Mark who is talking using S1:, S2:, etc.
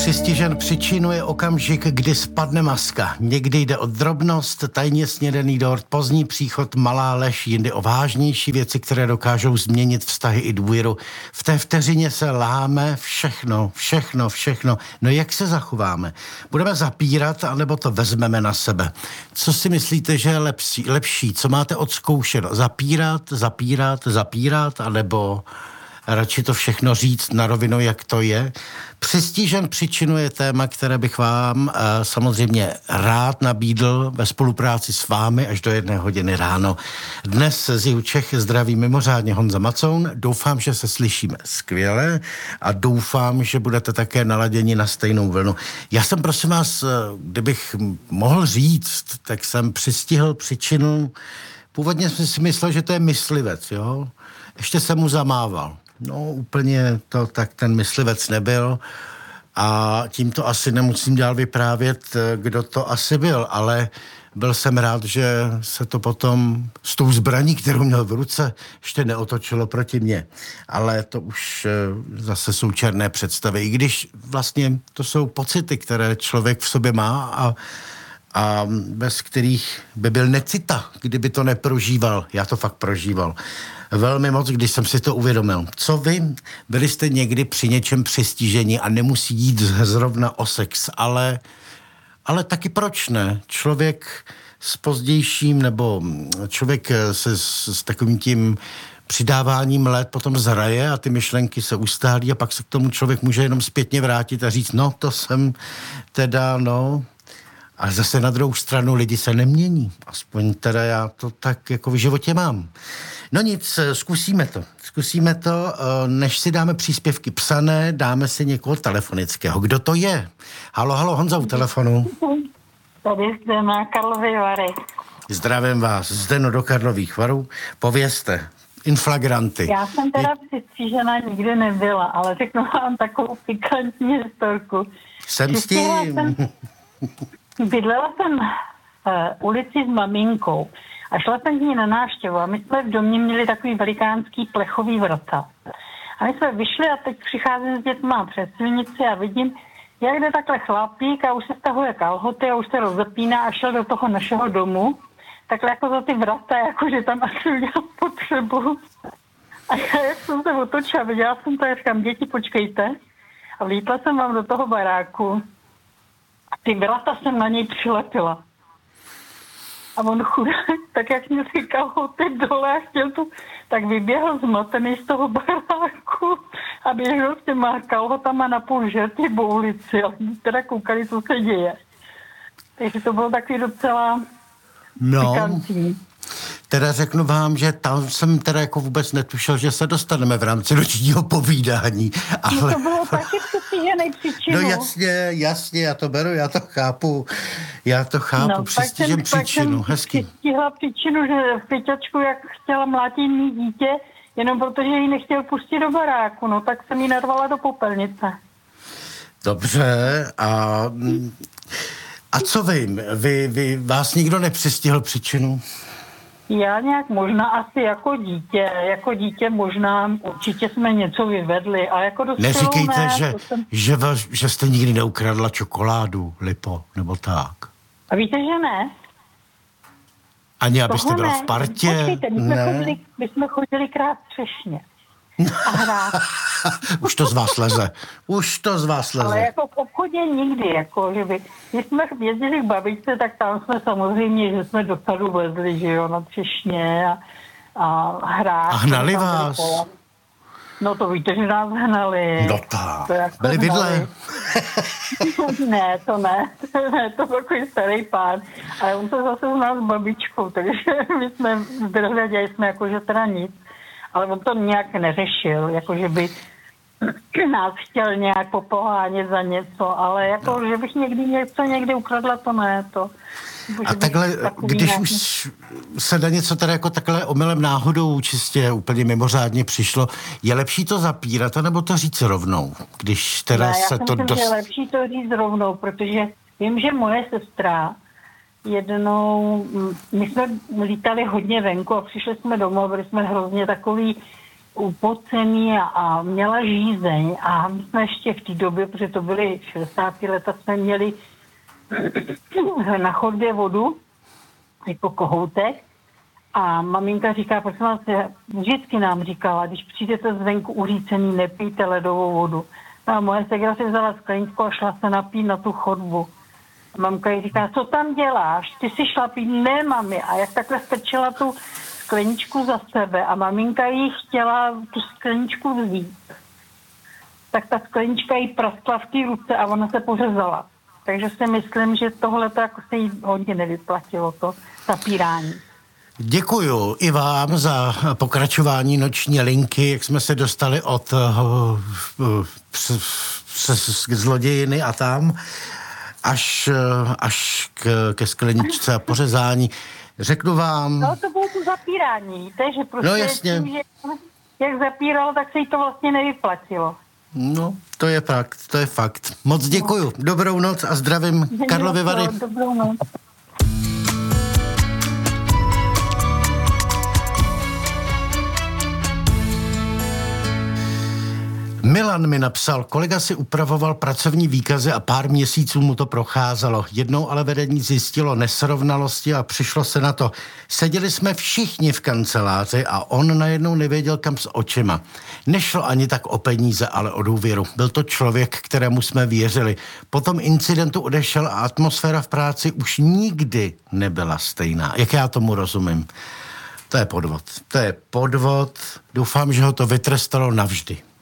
S1: Přistižen příčinu je okamžik, kdy spadne maska. Někdy jde o drobnost, tajně snědený dort, pozdní příchod, malá lež, jindy o vážnější věci, které dokážou změnit vztahy i důvěru. V té vteřině se láme všechno. No jak se zachováme? Budeme zapírat, anebo to vezmeme na sebe? Co si myslíte, že je lepší? Co máte odzkoušeno? Zapírat, anebo radši to všechno říct na rovinu, jak to je? Přistižen příčinu je téma, které bych vám samozřejmě rád nabídl ve spolupráci s vámi až do 1 hodiny ráno. Dnes z Jihu Čech zdraví mimořádně Honza Macoun. Doufám, že se slyšíme skvěle a doufám, že budete také naladěni na stejnou vlnu. Já jsem, prosím vás, kdybych mohl říct, tak jsem přistihl příčinu. Původně jsem si myslel, že to je myslivec, jo? Ještě jsem mu zamával. No úplně to tak ten myslivec nebyl a tím to asi nemusím dál vyprávět, kdo to asi byl, ale byl jsem rád, že se to potom s tou zbraní, kterou měl v ruce, ještě neotočilo proti mně. Ale to už zase jsou černé představy, i když vlastně to jsou pocity, které člověk v sobě má a bez kterých by byl necita, kdyby to neprožíval. Já to fakt prožíval velmi moc, když jsem si to uvědomil. Co vy? Byli jste někdy při něčem přistiženi a nemusí jít zrovna o sex, ale taky proč ne? Člověk s pozdějším, nebo člověk s takovým tím přidáváním let potom zhraje a ty myšlenky se ustálí a pak se k tomu člověk může jenom zpětně vrátit a říct, no to jsem teda, no. A zase na druhou stranu lidi se nemění. Aspoň teda já to tak jako v životě mám. No nic, zkusíme to, než si dáme příspěvky psané, dáme si někoho telefonického. Kdo to je? Halo, Honza u telefonu.
S2: Tady Zdena, Karlovy Vary.
S1: Zdravím vás, Zdeno do Karlových Varů. Povězte, inflagranty.
S2: Já jsem teda přistižena nikdy nebyla, ale řeknu vám takovou pikantní historku.
S1: Jsem s tím.
S2: Bydlela jsem v ulici s maminkou a šla jsem k ní na návštěvu a my jsme v domě měli takový velikánský plechový vrata. A my jsme vyšli a teď přicházím s dětma přes silnici a vidím, jak jde takhle chlapík a už se stahuje kalhoty a už se rozepíná a šel do toho našeho domu. Takhle jako za ty vrata, jakože tam asi udělal potřebu. A jak jsem se otočila, viděla jsem to, jak říkám, děti, počkejte. A vlítla jsem vám do toho baráku. A ty vrata jsem na něj přilepila. A on chudák, tak jak mě říkal, ty dole a chtěl tu, tak vyběhl zmatený z toho baráku a běžel s těma kalhotama na půl žerty po ulici. A teda koukali, co se děje. Takže to bylo taky docela pikantní.
S1: Teda řeknu vám, že tam jsem teda jako vůbec netušil, že se dostaneme v rámci nočního povídání. Ale...
S2: To bylo taky přistižený příčinu.
S1: No jasně, já to beru, já to chápu, přistižen příčinu, hezký.
S2: Přistihla příčinu, že v Pěťačku, jak chtěla mlátit mý dítě, jenom protože ji nechtěl pustit do baráku, no tak jsem ji narvala do popelnice.
S1: Dobře, a co vím, vás nikdo nepřistihl příčinu?
S2: Já nějak možná asi jako dítě možná určitě jsme něco vyvedli, a jako dospělou
S1: neříkejte,
S2: ne.
S1: že jste nikdy neukradla čokoládu, Lipo, nebo tak.
S2: A víte, že ne?
S1: Ani abyste byla v partě?
S2: Počkejte, my jsme chodili krát třešně. A hrát.
S1: Už to z vás leze.
S2: Ale jako v obchodě nikdy, jako že by, když jsme jezdili k babičce, tak tam jsme samozřejmě, že jsme do sadu vezli, že jo, na třešně a hrát. A
S1: hnali vás?
S2: No to víte, že nás hnali.
S1: No tak,
S2: jako
S1: byli vidle.
S2: Ne, to byl takový starý pán. Ale on se zase znal s babičkou, takže my jsme zdrhli a dělali jsme jako, že teda nic. Ale on to nějak neřešil, jakože by nás chtěl nějak popohánět za něco, ale jako, že bych někdy ukradla, to ne, to.
S1: A takhle, když už se na něco teda jako takhle omylem náhodou čistě úplně mimořádně přišlo, je lepší to zapírat, anebo to říct rovnou? Když teda se to
S2: myslím, že je lepší to říct rovnou, protože vím, že moje sestra jednou, my jsme lítali hodně venku a přišli jsme domů, byli jsme hrozně takový upocený a měla žízeň a my jsme ještě v té době, protože to byly 60. leta, jsme měli na chodbě vodu, jako kohoutek a maminka říká, prosím vás, vždycky nám říkala, když přijdete zvenku uřícený, nepijte ledovou vodu. A moje segra si vzala skleničku a šla se napít na tu chodbu. A mamka jí říká, co tam děláš? Ty si šla pít? Ne, mami. A jak takhle strčila tu skleničku za sebe a maminka jí chtěla tu skleničku vzít, tak ta sklenička jí praskla v té ruce a ona se pořezala. Takže si myslím, že tohle to jako se jí hodně nevyplatilo, to zapírání.
S1: Děkuju i vám za pokračování noční linky, jak jsme se dostali od zlodějiny a tam až ke skleničce a pořezání. Řeknu vám...
S2: No to bylo to zapírání, víte, že prostě
S1: no, jasně.
S2: Tím, že jak zapíralo, tak se jí to vlastně nevyplatilo.
S1: No, to je fakt. Moc děkuju. Dobrou noc a zdravím Karlovy Vary.
S2: Dobrou noc.
S1: Milan mi napsal, kolega si upravoval pracovní výkazy a pár měsíců mu to procházelo. Jednou ale vedení zjistilo nesrovnalosti a přišlo se na to. Seděli jsme všichni v kanceláři a on najednou nevěděl kam s očima. Nešlo ani tak o peníze, ale o důvěru. Byl to člověk, kterému jsme věřili. Po tom incidentu odešel a atmosféra v práci už nikdy nebyla stejná. Jak já tomu rozumím? To je podvod. Doufám, že ho to vytrestalo navždy.